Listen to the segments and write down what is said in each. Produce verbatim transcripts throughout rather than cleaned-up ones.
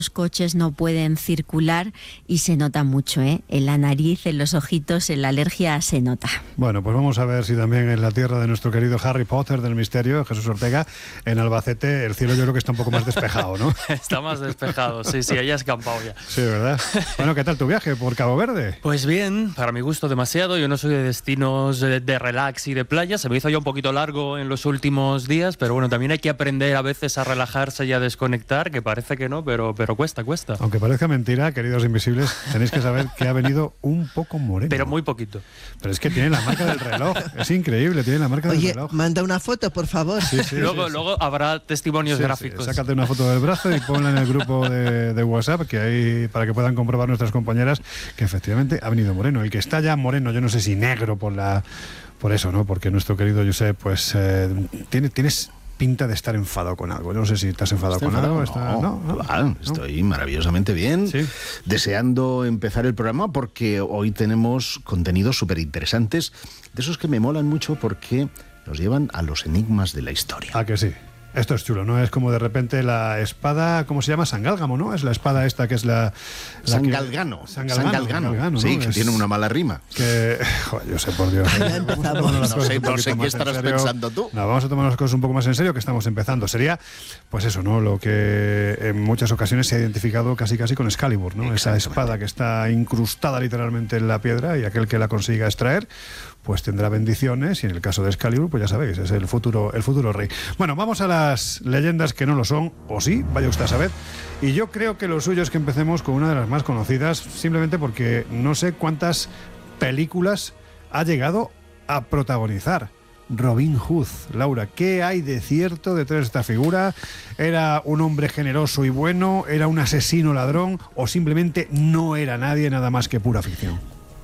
Los coches no pueden circular y se nota mucho, ¿eh? En la nariz, en los ojitos, en la alergia se nota. Bueno, pues vamos a ver si también en la tierra de nuestro querido Harry Potter del misterio, Jesús Ortega, en Albacete, el cielo yo creo que está un poco más despejado, ¿no? Está más despejado, sí, sí, ahí ha escampado ya. Sí, ¿verdad? Bueno, ¿qué tal tu viaje por Cabo Verde? Pues bien, para mi gusto demasiado. Yo no soy de destinos de, de relax y de playa. Se me hizo ya un poquito largo en los últimos días, pero bueno, también hay que aprender a veces a relajarse y a desconectar, que parece que no, pero, pero cuesta, cuesta. Aunque parezca mentira, queridos invisibles, tenéis que saber que ha venido un poco moreno. Pero muy poquito. Pero es que tiene la marca del reloj. Es increíble, tiene la marca Oye, del reloj. Oye, manda una foto, por favor. Sí, sí, luego, sí, sí. luego habrá testimonios sí, gráficos. Sí. Sácate una foto del brazo y ponla en el grupo de, de WhatsApp, que hay para que puedan comprobar nuestras compañeras que efectivamente ha venido moreno. El que está ya moreno, yo no sé si negro por la por eso, ¿no? Porque nuestro querido Josep, pues eh, tiene, tienes pinta de estar enfadado con algo. Yo no sé si estás enfadado con enfadado? algo. Está, no, no, no, claro, no. Estoy maravillosamente bien, ¿Sí? Deseando empezar el programa porque hoy tenemos contenidos súper interesantes, de esos que me molan mucho porque nos llevan a los enigmas de la historia. Ah, que sí. Esto es chulo, ¿no? Es como de repente la espada, ¿cómo se llama? Sangálgamo, ¿no? Es la espada esta que es la... la Sangalgano. Que, Sangalgano. Sangalgano, sí, ¿no? que es, tiene una mala rima. Que... Joder, yo sé, por Dios. Ya empezamos. No sé, no sé qué estarás pensando tú. No, vamos a tomar las cosas un poco más en serio, que estamos empezando. Sería, pues eso, ¿no? Lo que en muchas ocasiones se ha identificado casi casi con Excalibur, ¿no? Esa espada que está incrustada literalmente en la piedra y aquel que la consiga extraer, pues tendrá bendiciones, y en el caso de Excalibur, pues ya sabéis, es el futuro, el futuro rey. Bueno, vamos a las leyendas que no lo son, o sí, vaya usted a saber. Y yo creo que lo suyo es que empecemos con una de las más conocidas, simplemente porque no sé cuántas películas ha llegado a protagonizar. Robin Hood. Laura, ¿qué hay de cierto detrás de esta figura? ¿Era un hombre generoso y bueno? ¿Era un asesino ladrón? ¿O simplemente no era nadie, nada más que pura ficción?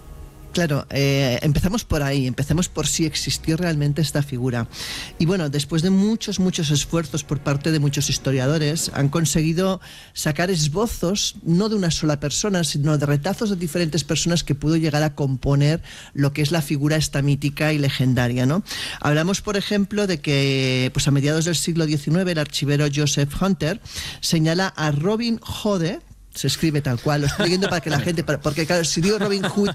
Claro, eh, empezamos por ahí, empecemos por si existió realmente esta figura. Y bueno, después de muchos, muchos esfuerzos por parte de muchos historiadores, han conseguido sacar esbozos, no de una sola persona, sino de retazos de diferentes personas que pudo llegar a componer lo que es la figura esta mítica y legendaria, ¿no? Hablamos, por ejemplo, de que pues a mediados del siglo diecinueve el archivero Joseph Hunter señala a Robin Hood, se escribe tal cual, lo estoy leyendo para que la gente, porque claro, si digo Robin Hood,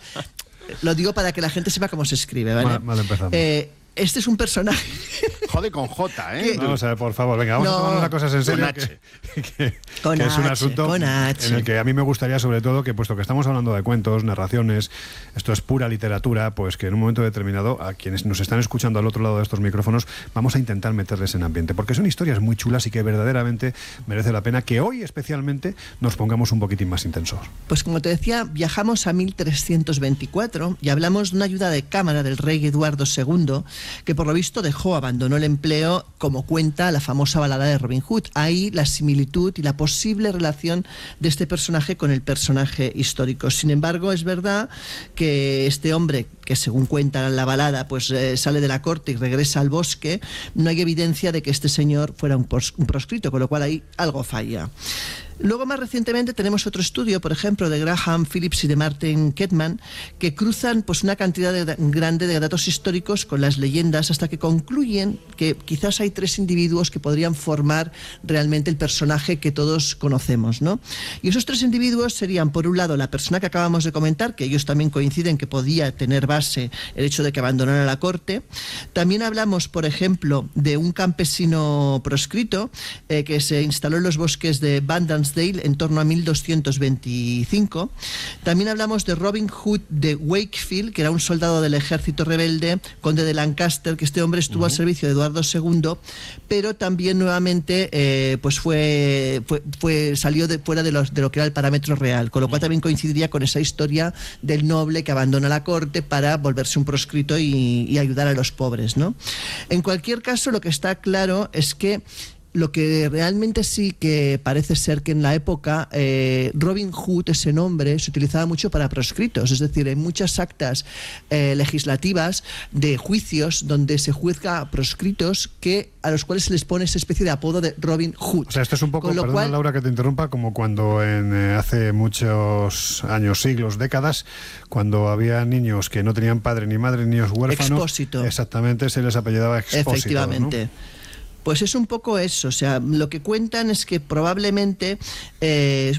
lo digo para que la gente sepa cómo se escribe, ¿vale? Mal, mal empezamos. Eh, este es un personaje... Jode con J, ¿eh? Vamos a ver, por favor, venga, vamos no, a tomar las cosas en serio. Con Que, H. que, con que es un H, asunto con H. en el que a mí me gustaría, sobre todo, que puesto que estamos hablando de cuentos, narraciones, esto es pura literatura, pues que en un momento determinado, a quienes nos están escuchando al otro lado de estos micrófonos, vamos a intentar meterles en ambiente, porque son historias muy chulas y que verdaderamente merece la pena que hoy, especialmente, nos pongamos un poquitín más intensos. Pues como te decía, viajamos a mil trescientos veinticuatro y hablamos de una ayuda de cámara del rey Eduardo segundo, que por lo visto dejó, abandonó el empleo, como cuenta la famosa balada de Robin Hood. Ahí la similitud y la posible relación de este personaje con el personaje histórico. Sin embargo, es verdad que este hombre, que según cuenta la balada, pues eh, sale de la corte y regresa al bosque, no hay evidencia de que este señor fuera un, pros, un proscrito, con lo cual ahí algo falla. Luego, más recientemente, tenemos otro estudio, por ejemplo, de Graham Phillips y de Martin Kettman, que cruzan pues una cantidad de, grande de datos históricos con las leyendas hasta que concluyen que quizás hay tres individuos que podrían formar realmente el personaje que todos conocemos, ¿no? Y esos tres individuos serían, por un lado, la persona que acabamos de comentar, que ellos también coinciden que podía tener base el hecho de que abandonara la corte. También hablamos, por ejemplo, de un campesino proscrito eh, que se instaló en los bosques de Bandansdale en torno a mil doscientos veinticinco. También hablamos de Robin Hood de Wakefield, que era un soldado del ejército rebelde, conde de Lancaster, que este hombre estuvo uh-huh. al servicio de Eduardo segundo, pero también nuevamente eh, pues fue, fue, fue salió de, fuera de, los, de lo que era el parámetro real, con lo cual también coincidiría con esa historia del noble que abandona la corte para volverse un proscrito y, y ayudar a los pobres, ¿no? En cualquier caso, lo que está claro es que lo que realmente sí que parece ser que en la época eh, Robin Hood, ese nombre, se utilizaba mucho para proscritos, es decir, en muchas actas eh, legislativas de juicios donde se juzga a proscritos que, a los cuales se les pone esa especie de apodo de Robin Hood. O sea, esto es un poco, perdona cual, Laura que te interrumpa, como cuando en, eh, hace muchos años, siglos, décadas, cuando había niños que no tenían padre ni madre, niños huérfanos, Expósito. Exactamente, se les apellidaba Expósito. Efectivamente. ¿No? Pues es un poco eso, o sea, lo que cuentan es que probablemente eh,